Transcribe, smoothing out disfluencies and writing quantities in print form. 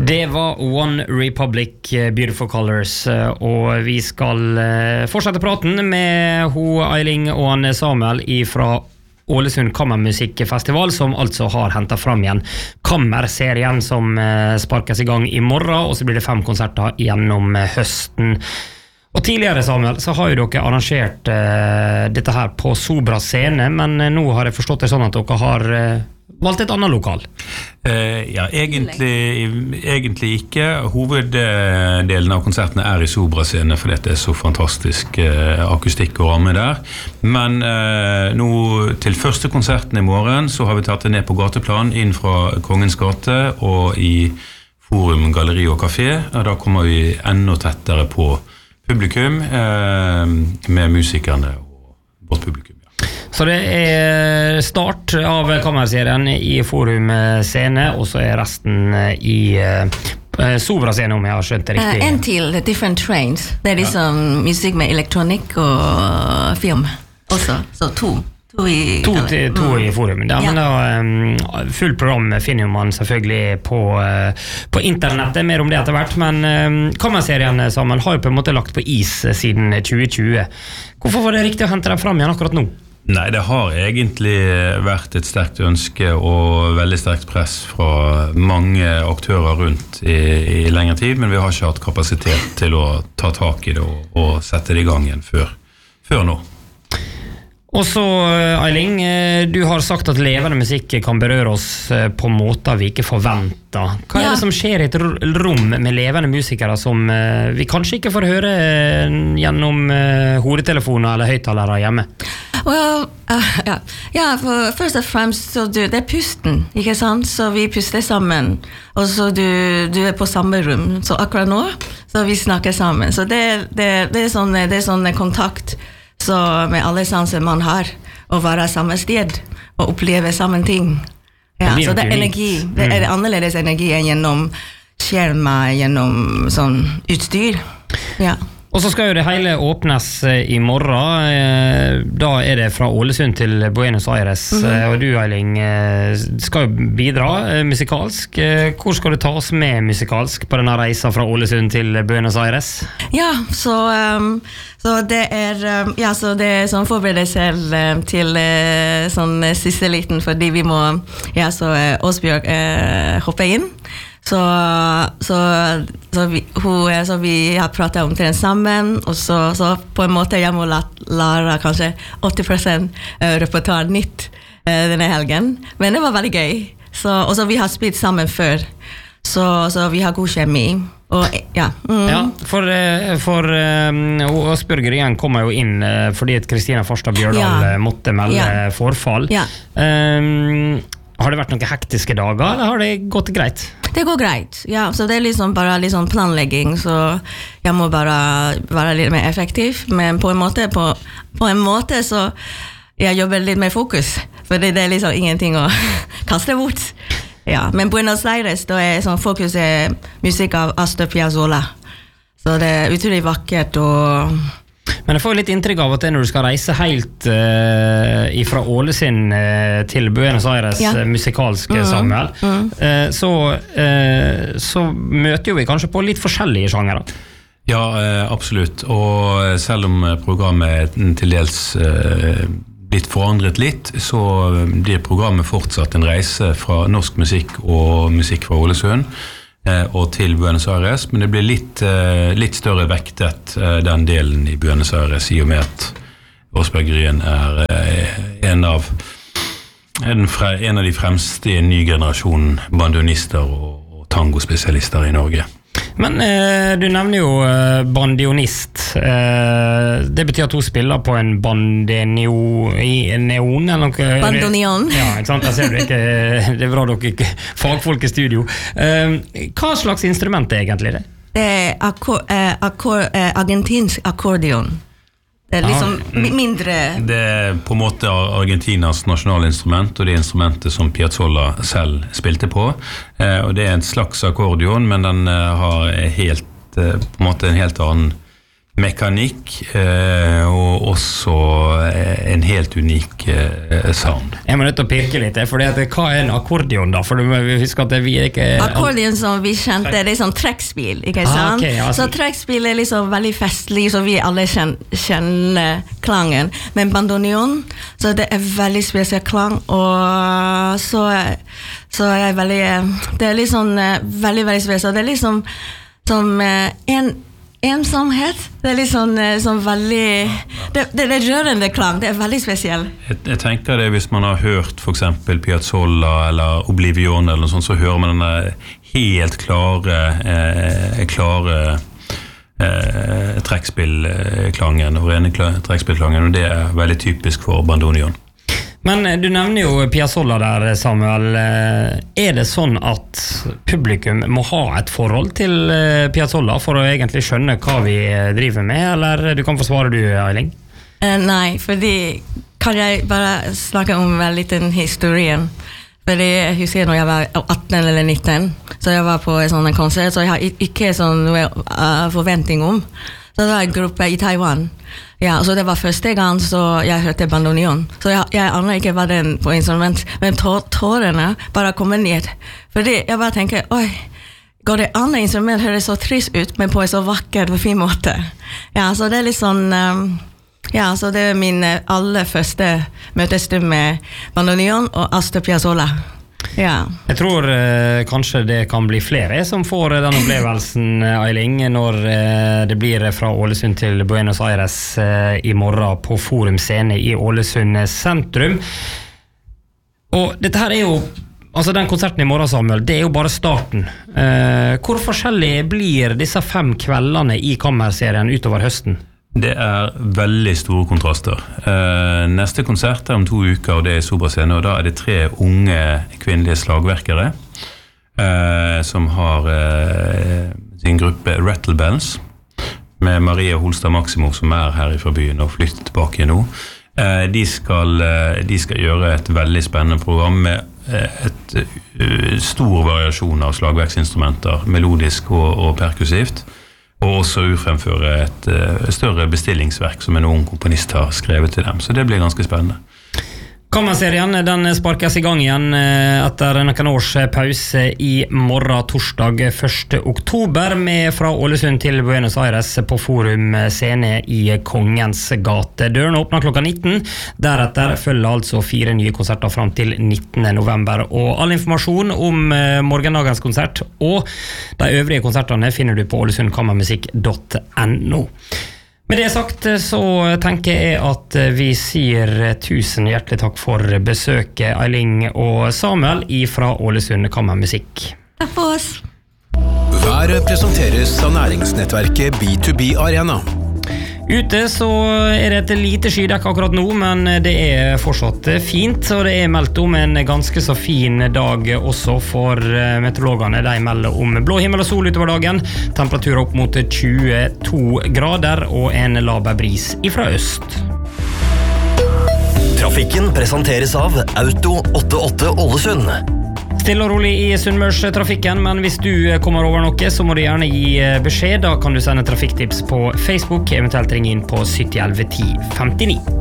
Det var One Republic, Beautiful Colors, og vi skal fortsette praten med Eiling og Samuel fra Ålesund Kammermusikkfestival, som altså har hentet fram igjen kammerserien som sparkes i gang i morgen, og så blir det 5 konserter gjennom høsten. Og tidligere, Samuel, så har jo dere arrangert dette her på Sobra scene, men nå har jeg forstått det sånn at dere har valgt et annet lokal. Ja, egentlig ikke. Hoveddelen av konsertene i Sobra scene, for dette så fantastisk akustikk og ramme der. Men nå til første konserten i morgen, så har vi tatt det ned på gateplan inn fra Kongens gate og i Forum, Galleri og Café. Og da kommer vi enda tettere på publikum med musikerne og vårt publikum. Så det start av kammerserien i Forum scene, og så resten i Sobra scene, om jeg har skjønt det riktig. En til Different Trains. Det liksom musikk med elektronikk og film også, så to i Forum. Ja, men da, full program finner man selvfølgelig på internettet, mer om det etter hvert, men kammerserien sammen har jo på en måte lagt på is siden 2020. Hvorfor var det riktig å hente den fram igjen akkurat nå? Nei, det har egentlig vært et sterkt ønske og veldig sterkt press fra mange aktører rundt i lengre tid, men vi har ikke hatt kapasitet til å ta tak i det og sette det i gang igjen før nå. Og så, Eiling, du har sagt at levende musikk kan berøre oss på måter vi ikke forventer. Hva det som skjer i et rom med levende musikere som vi kanskje ikke får høre gjennom hodetelefoner eller høyttalere hjemme? Well, for first og fremst så det pusten, ikke sant? Så vi puster sammen, og så du på samme rom, så akkurat nå, så vi snakker sammen. Så det sånn kontakt så med alle sanser man har, å være samme sted og oppleve samme ting. Ja, så det energi, det annerledes energi enn gjennom skjermer, gjennom sånn utstyr. Ja. Og så skal jo det hele åpnes i morgen. Da det fra Ålesund til Buenos Aires, og du, Eiling, skal jo bidra musikalsk. Hvor skal du ta oss med musikalsk på denne reisen fra Ålesund til Buenos Aires? Ja, så det så det sånn forberedelse til sånn siste liten, fordi vi må, så Åsbjørg hoppe inn. Så vi har pratet om det sammen, og så på en måte jeg må lære kanskje 80% repertoar nytt denne helgen, men det var veldig gøy. Og så vi har spilt sammen før, så vi har god kjemi. For Åsbjørger igjen kommer jo inn fordi at Kristina Farstad Bjørdal måtte melde forfall. Har det vært noen hektiske dager, eller har det gått greit? Det går greit, så det liksom bare liksom planlegging, så jeg må bare være litt mer effektiv, men på en måte så jeg jobber litt mer fokus, for det liksom ingenting å kaste bort. Ja, men Buenos Aires, da sånn fokus musikk av Astor Piazzolla, så det utrolig vakkert og... Men jeg får litt inntrykk av at når du skal reise helt fra Ålesund til Buenos Aires musikalsk, Samuel, så møter jo vi kanskje på litt forskjellige sjangere. Ja, absolutt. Og selv om programmet til dels blitt forandret litt, så blir programmet fortsatt en reise fra norsk musikk og musikk fra Ålesund og til Buenos Aires, men det blir litt større vektet den delen i Buenos Aires, i og med at Åsbergerien en av de fremste i en ny generasjon bandionister og tangospesialister i Norge. Men du nevner jo bandionist. Det betyr at hun spiller på en bandeneon eller noe? Bandoneon. Ja, ikke sant? Jeg ser det ikke. Det bra dere ikke fagfolk i studio. Hva slags instrument egentlig det? Det argentinsk akkordeon. Det liksom mindre... Det på en måte Argentinas nasjonalinstrument, og det instrumentet som Piazzolla selv spilte på. Og det en slags akkordeon, men den har på en måte en helt annen mekanikk og også en helt unik sound. Jeg må nødt til å pirke litt, for hva en akkordeon da? For du må huske at vi ikke... Akkordeon som vi kjente, det sånn trekkspill, ikke sant? Okay, ja, så trekkspill liksom veldig festlig, så vi alle kjenner klangen. Men bandoneon, så det veldig spesiell klang, og så jeg veldig... Det liksom veldig, veldig spesiell. Det liksom som ensomhet. Det liksom sånn veldig... Det rørende klang, det veldig spesiell. Jeg tenker det hvis man har hørt for eksempel Piazzolla eller Oblivion eller noe sånt, så hører man denne helt klare trekkspillklangen og rene trekkspillklangen, og det veldig typisk for bandoneon. Men du nevner jo Piazzolla der, Samuel. Det sånn at publikum må ha et forhold til Piazzolla for å egentlig skjønne hva vi driver med, eller du kan få svare du, Eiling? Nei, fordi kan jeg bare snakke om litt den historien? Fordi jeg husker når jeg var 18 eller 19, så jeg var på en sånn konsert, så jeg har ikke sånn forventning om. Så det var en gruppe i Taiwan. Ja, så det var første gang så jeg hørte bandoneon. Så jeg aner ikke hva den på instrument, men tårene bare kommer ned. Fordi jeg bare tenker, oi, går det andre instrument høres så trist ut, men på en så vakker og fin måte. Ja, så det litt sånn... Ja, så det min aller første møtestum med bandoneon og Astor Piazzolla. Ja. Jeg tror kanskje det kan bli flere som får den opplevelsen, Eiling, når det blir fra Ålesund til Buenos Aires i morgen på Forum Scene i Ålesund sentrum. Og dette her jo, altså den konserten i morgen, Samuel, det jo bare starten. Hvor forskjellig blir disse 5 kveldene i kammerserien utover høsten? Det veldig store kontraster. Neste konsert om 2 uker, og det Sobra Scene, og da det 3 unge kvinnelige slagverkere som har sin gruppe Rattlebells, med Maria Holstad Maximo, som her fra byen og flyttet tilbake nå. De skal gjøre et veldig spennende program med et stor variasjon av slagverksinstrumenter, melodisk og perkussivt. Og også fremføre et større bestillingsverk som en ung komponist har skrevet til dem. Så det blir ganske spennende. Kammerserien den sparkes i gang igjen etter noen års pause i morgen torsdag 1. oktober med fra Ålesund til Buenos Aires på Forum Scene i Kongens gate. Dørene åpner klokka 19. Deretter følger altså 4 nye konserter frem til 19. november. Og all informasjon om morgendagens konsert og de øvrige konsertene finner du på ålesundkammermusikk.no. Med det sagt så tenker jeg at vi sier 1000 hjertelig takk for besøket, Eiling og Samuel fra Ålesund Kammermusikk. Takk for oss. Været presenteres av næringsnettverket B2B Arena. Ute så det et lite skydekk akkurat nå, men det fortsatt fint, og det meldt om en ganske så fin dag også for meteorologene. De melder om blå himmel og sol utover dagen, temperatur opp mot 22 grader og en laber bris ifra øst. Trafikken presenteres av Auto 88 Ålesund. Stille og rolig i Sunnmørstrafikken, men hvis du kommer over noe, så må du gjerne gi beskjed. Da kan du sende trafikktips på Facebook, eventuelt ringe inn på 7011 10 59.